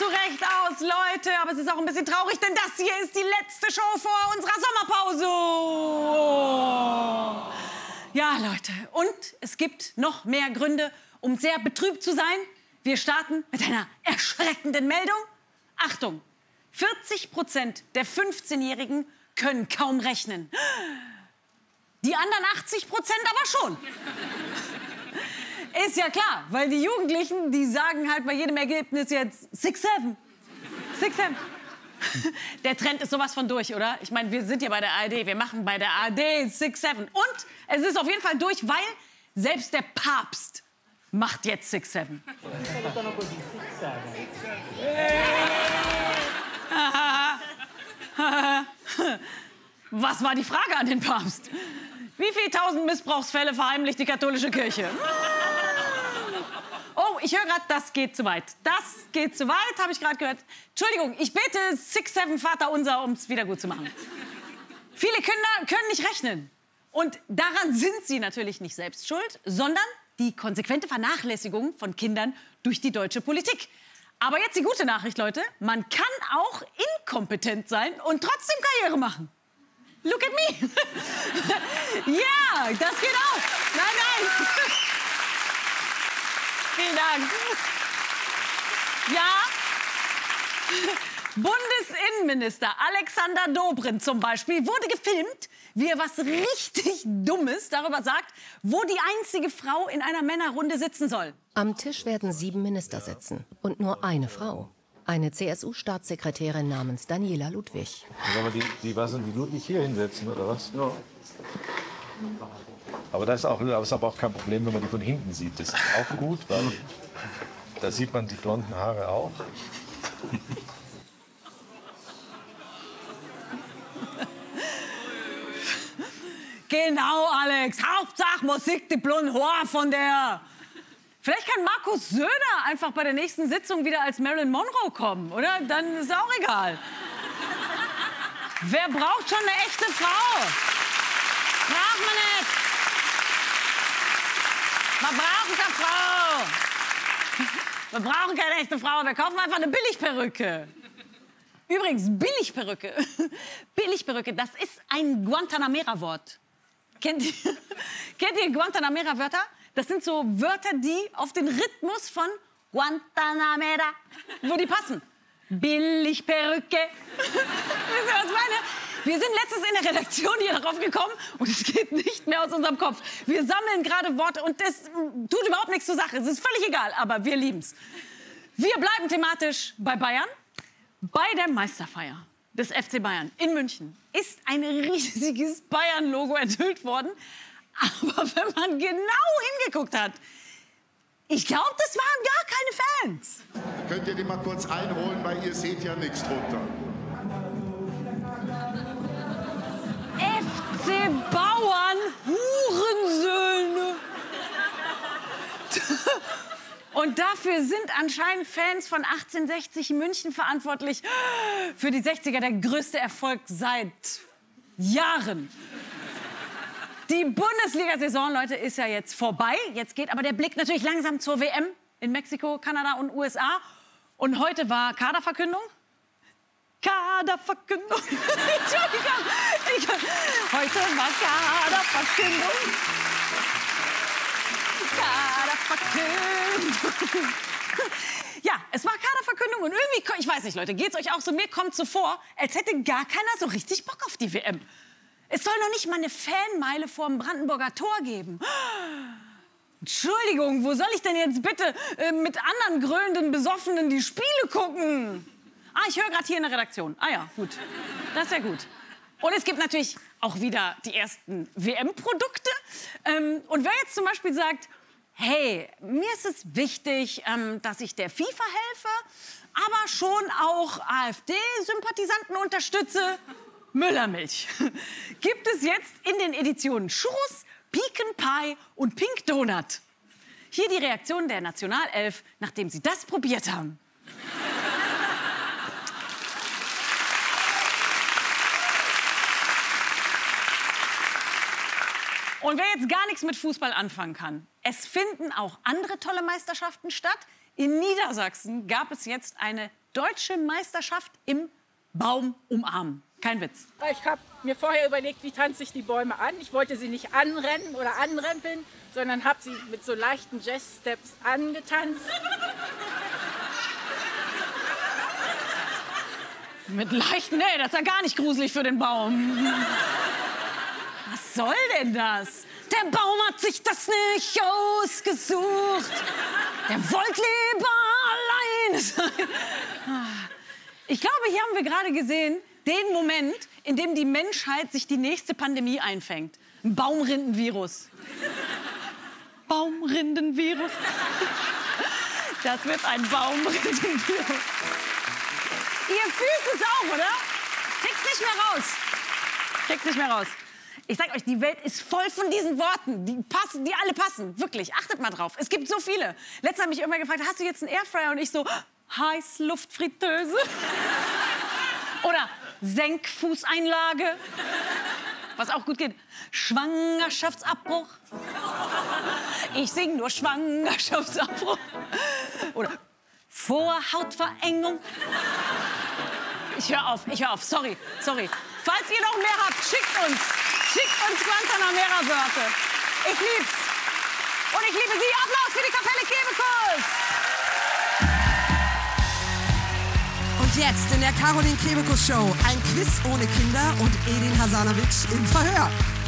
Recht aus, Leute. Aber es ist auch ein bisschen traurig, denn das hier ist die letzte Show vor unserer Sommerpause. Oh. Ja, Leute. Und es gibt noch mehr Gründe, um sehr betrübt zu sein. Wir starten mit einer erschreckenden Meldung. Achtung, 40% der 15-Jährigen können kaum rechnen. Die anderen 80% aber schon. Ist ja klar, weil die Jugendlichen, die sagen halt bei jedem Ergebnis jetzt 6-7. 6-7. Der Trend ist sowas von durch, oder? Ich meine, wir sind ja bei der ARD, wir machen bei der ARD 6-7. Und es ist auf jeden Fall durch, weil selbst der Papst macht jetzt 6-7. Was war die Frage an den Papst? Wie viele tausend Missbrauchsfälle verheimlicht die katholische Kirche? Oh, ich höre gerade, das geht zu weit. Das geht zu weit, habe ich gerade gehört. Entschuldigung, ich bete 6-7 Vater unser, um es wieder gut zu machen. Viele Kinder können nicht rechnen. Und daran sind sie natürlich nicht selbst schuld, sondern die konsequente Vernachlässigung von Kindern durch die deutsche Politik. Aber jetzt die gute Nachricht, Leute. Man kann auch inkompetent sein und trotzdem Karriere machen. Look at me. Ja, das geht auch. Nein, nein. Vielen Dank. Ja. Bundesinnenminister Alexander Dobrindt zum Beispiel wurde gefilmt, wie er was richtig Dummes darüber sagt, wo die einzige Frau in einer Männerrunde sitzen soll. Am Tisch werden 7 Minister sitzen und nur eine Frau. Eine CSU-Staatssekretärin namens Daniela Ludwig. Sollen wir die Ludwig hier hinsetzen, oder was? Ja. Aber das ist aber auch kein Problem, wenn man die von hinten sieht. Das ist auch gut, weil da sieht man die blonden Haare auch. Genau, Alex. Hauptsache Musik, die blonden Haare von der. Vielleicht kann Markus Söder einfach bei der nächsten Sitzung wieder als Marilyn Monroe kommen, oder? Dann ist auch egal. Wer braucht schon eine echte Frau? Braucht man nicht. Man braucht keine Frau. Wir brauchen keine echte Frau. Wir kaufen einfach eine Billigperücke. Übrigens, Billigperücke. Billigperücke, das ist ein Guantanamera-Wort. Kennt ihr Guantanamera-Wörter? Das sind so Wörter, die auf den Rhythmus von Guantanamera, wo die passen. Billigperücke. Wisst ihr, was ich meine? Wir sind letztens in der Redaktion hier darauf gekommen und es geht nicht mehr aus unserem Kopf. Wir sammeln gerade Worte und das tut überhaupt nichts zur Sache. Es ist völlig egal, aber wir lieben's. Wir bleiben thematisch bei Bayern. Bei der Meisterfeier des FC Bayern in München ist ein riesiges Bayern-Logo enthüllt worden. Aber wenn man genau hingeguckt hat, ich glaube, das waren gar keine Fans. Könnt ihr die mal kurz einholen, weil ihr seht ja nichts drunter. FC Bauern, Hurensöhne. Und dafür sind anscheinend Fans von 1860 München verantwortlich. Für die 60er der größte Erfolg seit Jahren. Die Bundesliga-Saison, Leute, ist ja jetzt vorbei. Jetzt geht aber der Blick natürlich langsam zur WM in Mexiko, Kanada und USA. Und heute war Kaderverkündung. Kaderverkündung. Entschuldigung. Heute war Kaderverkündung. Kaderverkündung. Ja, es war Kaderverkündung und irgendwie, ich weiß nicht, Leute, geht's euch auch so? Mir kommt so vor, als hätte gar keiner so richtig Bock auf die WM. Es soll noch nicht mal eine Fanmeile vor dem Brandenburger Tor geben. Entschuldigung, wo soll ich denn jetzt bitte mit anderen grölenden Besoffenen die Spiele gucken? Ah, ich höre gerade hier in der Redaktion. Ah ja, gut. Das ist ja gut. Und es gibt natürlich auch wieder die ersten WM-Produkte. Und wer jetzt zum Beispiel sagt, hey, mir ist es wichtig, dass ich der FIFA helfe, aber schon auch AfD-Sympathisanten unterstütze, Müllermilch. Gibt es jetzt in den Editionen Churros, Pecan Pie und Pink Donut. Hier die Reaktion der Nationalelf, nachdem sie das probiert haben. Und wer jetzt gar nichts mit Fußball anfangen kann, es finden auch andere tolle Meisterschaften statt. In Niedersachsen gab es jetzt eine Deutsche Meisterschaft im Baum umarmen. Kein Witz. Ich habe mir vorher überlegt, wie tanze ich die Bäume an. Ich wollte sie nicht anrennen oder anrempeln, sondern habe sie mit so leichten Jazz-Steps angetanzt. Mit leichten, nee, das ist ja gar nicht gruselig für den Baum. Was soll denn das? Der Baum hat sich das nicht ausgesucht. Der wollte lieber allein sein. Ich glaube, hier haben wir gerade gesehen, den Moment, in dem die Menschheit sich die nächste Pandemie einfängt. Ein Baumrindenvirus. Baumrindenvirus. Das wird ein Baumrindenvirus. Ihr fühlt es auch, oder? Kriegt's nicht mehr raus. Kriegt's nicht mehr raus. Ich sag euch, die Welt ist voll von diesen Worten. Die passen, die alle passen. Wirklich, achtet mal drauf. Es gibt so viele. Letztens hat mich irgendwer gefragt, hast du jetzt einen Airfryer? Und ich so, Heißluftfritteuse. Oder Senkfußeinlage. Was auch gut geht. Schwangerschaftsabbruch. Ich sing nur Schwangerschaftsabbruch. Oder Vorhautverengung. Ich hör auf, sorry. Falls ihr noch mehr habt, schickt uns Guantanamera-Wörter. Ich lieb's. Und ich liebe Sie. Applaus für die Kapelle Kebekus. Und jetzt in der Caroline Kebekus Show ein Quiz ohne Kinder und Edin Hasanovic im Verhör.